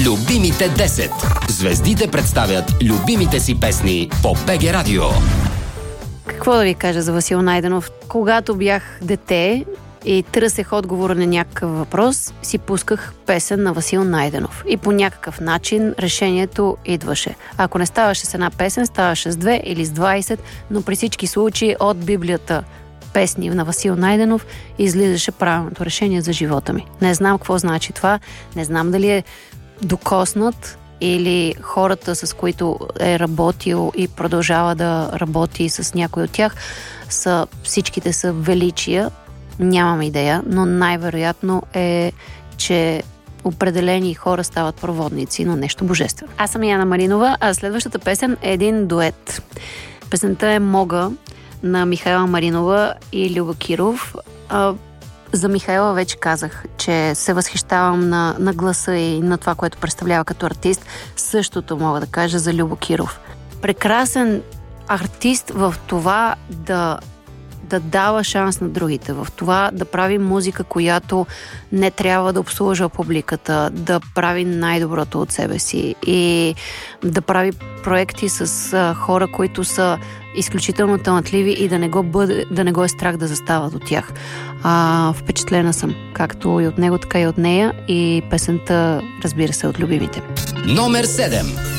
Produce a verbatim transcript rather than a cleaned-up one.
Любимите десет. Звездите представят любимите си песни по БГ Радио. Какво да ви кажа за Васил Найденов? Когато бях дете и търсех отговора на някакъв въпрос, си пусках песен на Васил Найденов. И по някакъв начин решението идваше. Ако не ставаше с една песен, ставаше с две или с двайсет, но при всички случаи от Библията песни на Васил Найденов излизаше правилното решение за живота ми. Не знам какво значи това, не знам дали е докоснат или хората, с които е работил и продължава да работи с някой от тях, са, всичките са величия. Нямам идея, но най-вероятно е, че определени хора стават проводници на нещо божествено. Аз съм Яна Маринова, а следващата песен е един дует. Песента е "Мога" на Михайла Маринова и Любо Киров. А, за Михайла вече казах, че се възхищавам на, на гласа и на това, което представлява като артист. Същото мога да кажа за Любо Киров. Прекрасен артист в това да да дава шанс на другите, в това да прави музика, която не трябва да обслужва публиката, да прави най-доброто от себе си и да прави проекти с а, хора, които са изключително талантливи и да не го, бъде, да не го е страх да застават от тях. А, впечатлена съм, както и от него, така и от нея, и песента, разбира се, от любимите. Номер седем.